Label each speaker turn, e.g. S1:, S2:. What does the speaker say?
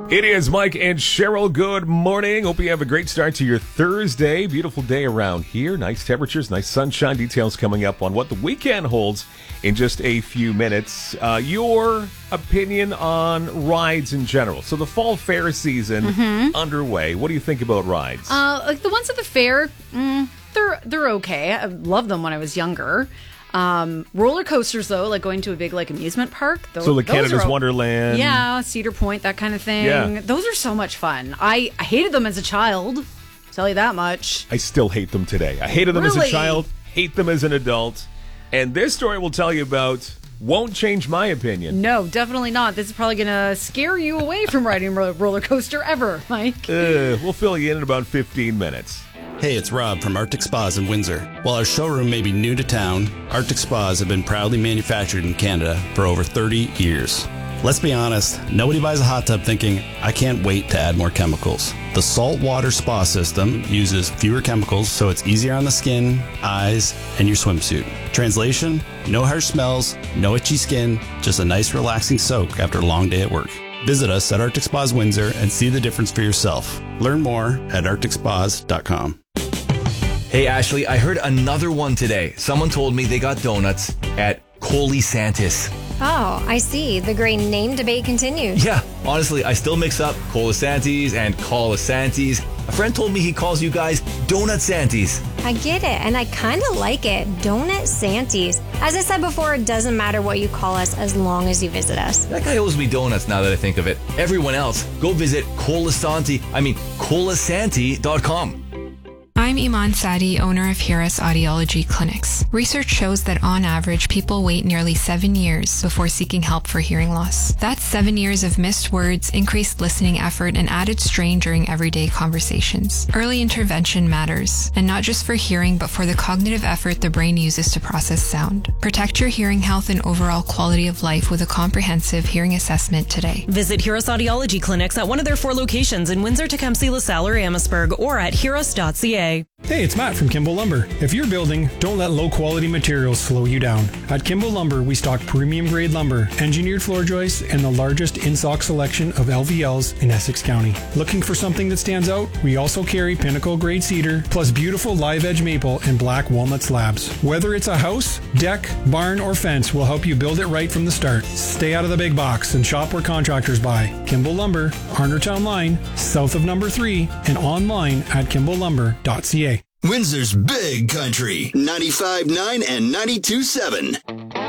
S1: It is Mike and Cheryl. Good morning. Hope you have a great start to your Thursday. Beautiful day around here. Nice temperatures, nice sunshine. Details coming up on what the weekend holds in just a few minutes. Your opinion on rides in general. So the fall fair season underway. What do you think about rides?
S2: Like the ones at the fair, they're okay. I loved them when I was younger. Roller coasters, though, like going to a big amusement park.
S1: So like Canada's Wonderland.
S2: Yeah, Cedar Point, that kind of thing.
S1: Yeah.
S2: Those are so much fun. I hated them as a child. I'll tell you that much.
S1: I still hate them today. I hated them as a child, hate them as an adult. And this story we'll tell you about won't change my opinion.
S2: No, definitely not. This is probably going to scare you away from riding a roller coaster ever, Mike.
S1: We'll fill you in about 15 minutes.
S3: Hey, it's Rob from Arctic Spas in Windsor. While our showroom may be new to town, Arctic Spas have been proudly manufactured in Canada for over 30 years. Let's be honest, nobody buys a hot tub thinking, I can't wait to add more chemicals. The saltwater spa system uses fewer chemicals, so it's easier on the skin, eyes, and your swimsuit. Translation, no harsh smells, no itchy skin, just a nice relaxing soak after a long day at work. Visit us at Arctic Spas Windsor and see the difference for yourself. Learn more at arcticspas.com.
S4: Hey, Ashley, I heard another one today. Someone told me they got donuts at Colisantis.
S5: Oh, I see. The great name debate continues.
S4: Yeah, honestly, I still mix up Colisantis and Colisantis. A friend told me he calls you guys Donut Santies.
S5: I get it, and I kind of like it. Donut Santies. As I said before, it doesn't matter what you call us as long as you visit us.
S4: That guy owes me donuts now that I think of it. Everyone else, go visit Colisanti.com.
S6: I'm Iman Sadi, owner of Hiras Audiology Clinics. Research shows that on average, people wait nearly 7 years before seeking help for hearing loss. That's 7 years of missed words, increased listening effort, and added strain during everyday conversations. Early intervention matters, and not just for hearing, but for the cognitive effort the brain uses to process sound. Protect your hearing health and overall quality of life with a comprehensive hearing assessment today.
S7: Visit Hiras Audiology Clinics at one of their 4 locations in Windsor, Tecumseh, LaSalle, or Amherstburg, or at hiras.ca.
S8: Hey, it's Matt from Kimball Lumber. If you're building, don't let low-quality materials slow you down. At Kimball Lumber, we stock premium-grade lumber, engineered floor joists, and the largest in-stock selection of LVLs in Essex County. Looking for something that stands out? We also carry pinnacle-grade cedar, plus beautiful live-edge maple and black walnut slabs. Whether it's a house, deck, barn, or fence, we'll help you build it right from the start. Stay out of the big box and shop where contractors buy. Kimball Lumber, Arnertown Line, south of number 3, and online at kimballlumber.ca.
S9: Windsor's Big Country, 95.9 and 92.7.